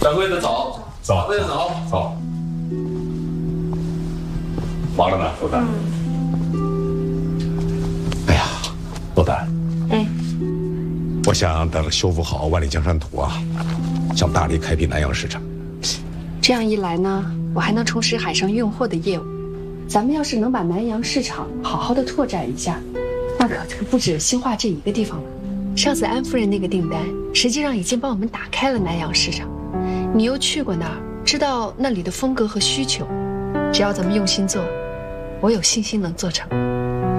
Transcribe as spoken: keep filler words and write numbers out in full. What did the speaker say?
掌柜的早， 走， 掌柜的早， 走。忙着呢，罗丹。哎呀，罗丹。 哎。 我想等修复好万里江山图啊，想大力开辟南洋市场。 这样一来呢，我还能重拾海上运货的业务。咱们要是能把南洋市场好好的拓展一下，那可可不止兴化这一个地方了。上次安夫人那个订单，实际上已经帮我们打开了南洋市场。你又去过那儿，知道那里的风格和需求。只要咱们用心做，我有信心能做成。